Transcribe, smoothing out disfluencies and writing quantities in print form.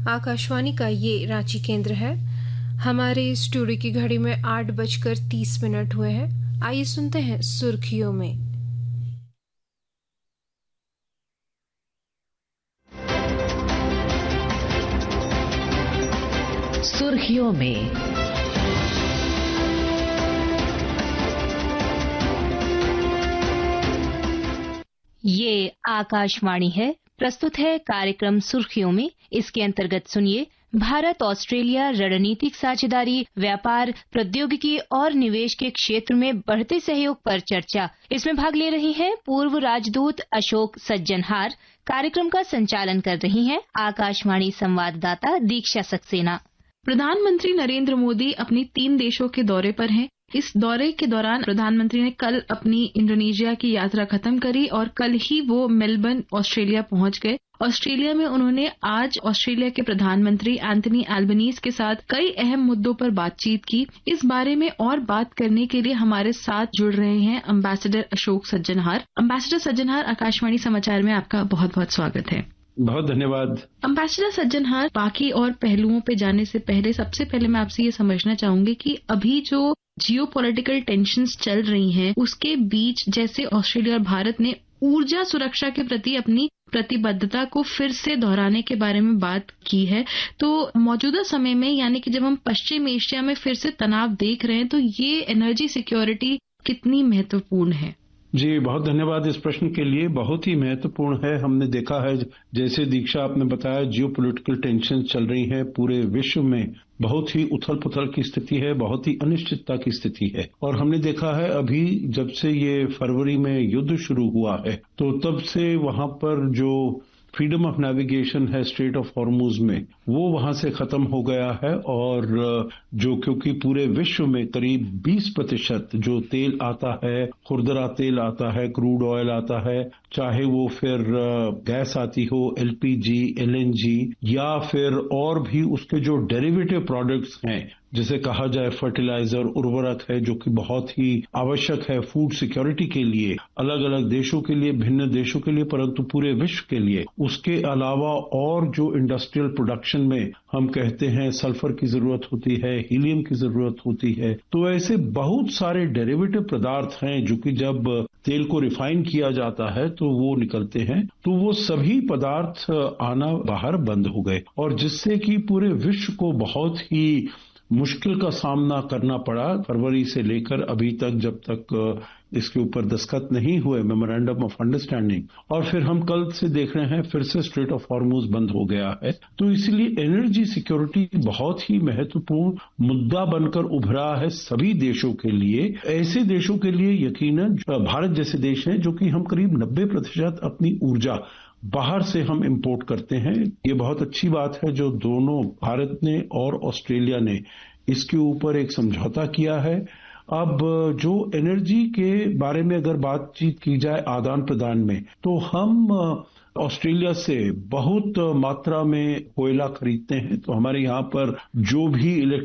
आकाशवाणी का ये रांची केंद्र है। हमारे स्टूडियो की घड़ी में 8:30 हुए हैं। आइए सुनते हैं सुर्खियों में। सुर्खियों में ये आकाशवाणी है। प्रस्तुत है कार्यक्रम सुर्खियों में। इसके अंतर्गत सुनिए भारत ऑस्ट्रेलिया रणनीतिक साझेदारी, व्यापार, प्रौद्योगिकी और निवेश के क्षेत्र में बढ़ते सहयोग पर चर्चा। इसमें भाग ले रही हैं पूर्व राजदूत अशोक सज्जनहार। कार्यक्रम का संचालन कर रही हैं आकाशवाणी संवाददाता दीक्षा सक्सेना। प्रधानमंत्री नरेंद्र मोदी अपनी 3 देशों के दौरे पर हैं। इस दौरे के दौरान प्रधानमंत्री ने कल अपनी इंडोनेशिया की यात्रा खत्म करी और कल ही वो मेलबर्न ऑस्ट्रेलिया पहुंच गए। ऑस्ट्रेलिया में उन्होंने आज ऑस्ट्रेलिया के प्रधानमंत्री एंथनी एल्बनीज के साथ कई अहम मुद्दों पर बातचीत की। इस बारे में और बात करने के लिए हमारे साथ जुड़ रहे हैं एम्बेसडर अशोक सज्जनहार। एम्बेसडर सज्जनहार, आकाशवाणी समाचार में आपका बहुत बहुत स्वागत है। बहुत धन्यवाद। एम्बेसडर सज्जनहार, बाकी और पहलुओं पे जाने से पहले सबसे पहले मैं आपसे ये समझना चाहूंगी कि अभी जो जियोपॉलिटिकल टेंशन्स चल रही हैं, उसके बीच जैसे ऑस्ट्रेलिया और भारत ने ऊर्जा सुरक्षा के प्रति अपनी प्रतिबद्धता को फिर से दोहराने के बारे में बात की है, तो मौजूदा समय में यानी कि जब हम पश्चिम एशिया में फिर से तनाव देख रहे हैं, तो ये एनर्जी सिक्योरिटी कितनी महत्वपूर्ण है? जी, बहुत धन्यवाद इस प्रश्न के लिए। बहुत ही महत्वपूर्ण है। हमने देखा है, जैसे दीक्षा आपने बताया, जियोपॉलिटिकल टेंशन चल रही है पूरे विश्व में। बहुत ही उथल पुथल की स्थिति है, बहुत ही अनिश्चितता की स्थिति है। और हमने देखा है अभी जब से ये फरवरी में युद्ध शुरू हुआ है, तो तब से वहां पर जो फ्रीडम ऑफ नेविगेशन है स्ट्रेट ऑफ हॉर्मुज में, वो वहां से खत्म हो गया है। और जो क्योंकि पूरे विश्व में करीब 20% जो तेल आता है, खुरदरा तेल आता है, क्रूड ऑयल आता है, चाहे वो फिर गैस आती हो, एलपीजी, एलएनजी, या फिर और भी उसके जो डेरिवेटिव प्रोडक्ट्स हैं, जिसे कहा जाए फर्टिलाइजर, उर्वरक है, जो कि बहुत ही आवश्यक है फूड सिक्योरिटी के लिए, अलग अलग देशों के लिए, भिन्न देशों के लिए, परंतु पूरे विश्व के लिए। उसके अलावा और जो इंडस्ट्रियल प्रोडक्शन में हम कहते हैं सल्फर की जरूरत होती है, हीलियम की जरूरत होती है, तो ऐसे बहुत सारे डेरिवेटिव पदार्थ हैं जो कि जब तेल को रिफाइन किया जाता है तो वो निकलते हैं, तो वो सभी पदार्थ आना बाहर बंद हो गए, और जिससे कि पूरे विश्व को बहुत ही मुश्किल का सामना करना पड़ा फरवरी से लेकर अभी तक, जब तक इसके ऊपर दस्तखत नहीं हुए मेमोरेंडम ऑफ अंडरस्टैंडिंग। और फिर हम कल से देख रहे हैं फिर से स्ट्रेट ऑफ हॉर्मुज बंद हो गया है। तो इसलिए एनर्जी सिक्योरिटी बहुत ही महत्वपूर्ण मुद्दा बनकर उभरा है सभी देशों के लिए। ऐसे देशों के लिए यकीनन भारत जैसे देश हैं जो कि हम करीब 90% अपनी ऊर्जा बाहर से हम इंपोर्ट करते हैं। ये बहुत अच्छी बात है जो दोनों भारत ने और ऑस्ट्रेलिया ने इसके ऊपर एक समझौता किया है। अब जो एनर्जी के बारे में अगर बातचीत की जाए आदान प्रदान में, तो हम ऑस्ट्रेलिया से बहुत मात्रा में कोयला खरीदते हैं। तो हमारे यहाँ पर जो भी